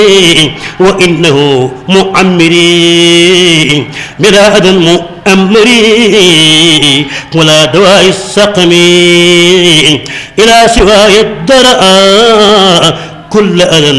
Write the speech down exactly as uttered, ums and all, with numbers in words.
وإنه مؤمري مراد مؤمري ولا دواء السقم إلى سواي الدرء كل أذى